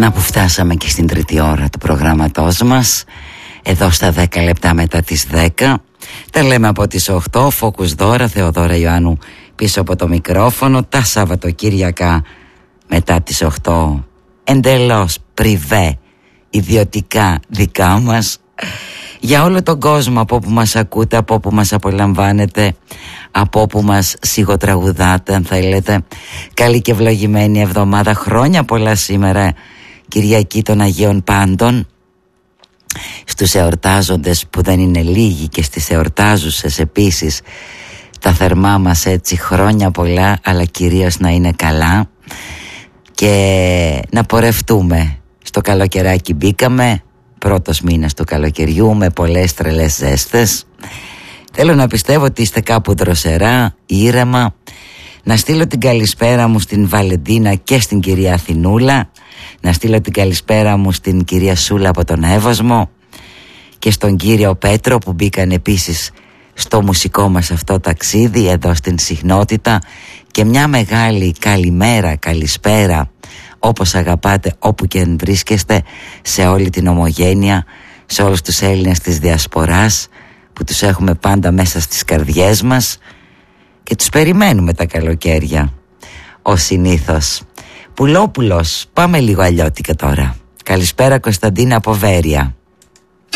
Να που φτάσαμε και στην τρίτη ώρα του προγράμματός μας, εδώ στα 10 λεπτά μετά τις 10. Τα λέμε από τις 8, Φόκους Δώρα, Θεοδώρα Ιωάννου πίσω από το μικρόφωνο. Τα Σαββατοκύριακα μετά τις 8, εντελώς πριβέ, ιδιωτικά δικά μας. Για όλο τον κόσμο, από όπου μας ακούτε, από όπου μας απολαμβάνετε, από όπου μας σιγοτραγουδάτε, αν θέλετε. Καλή και ευλογημένη εβδομάδα, χρόνια πολλά σήμερα, Κυριακή των Αγίων Πάντων. Στους εορτάζοντες που δεν είναι λίγοι και στις εορτάζουσες επίσης, τα θερμά μας έτσι χρόνια πολλά, αλλά κυρίως να είναι καλά και να πορευτούμε. Στο καλοκαιράκι μπήκαμε, πρώτος μήνας του καλοκαιριού, με πολλές τρελές ζέστες. Θέλω να πιστεύω ότι είστε κάπου δροσερά, ήρεμα. Να στείλω την καλησπέρα μου στην Βαλεντίνα και στην κυρία Αθηνούλα. Να στείλω την καλησπέρα μου στην κυρία Σούλα από τον Εύωσμο και στον κύριο Πέτρο που μπήκαν επίσης στο μουσικό μας αυτό ταξίδι εδώ στην συχνότητα. Και μια μεγάλη καλημέρα, καλησπέρα, όπως αγαπάτε, όπου και αν βρίσκεστε, σε όλη την ομογένεια, σε όλους τους Έλληνες της Διασποράς που τους έχουμε πάντα μέσα στις καρδιές μας και τους περιμένουμε τα καλοκαίρια ως συνήθως. Πουλόπουλος, πάμε λίγο αλλιώτικα τώρα. Καλησπέρα Κωνσταντίνα από Βέρεια.